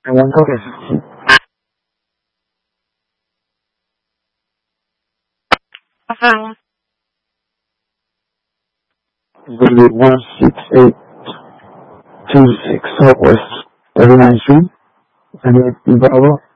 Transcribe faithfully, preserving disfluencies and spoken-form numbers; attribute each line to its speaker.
Speaker 1: I want to guess.
Speaker 2: Affirm.
Speaker 1: It's going to be one six eight two six Southwest thirty-ninth Street, and it's Bravo.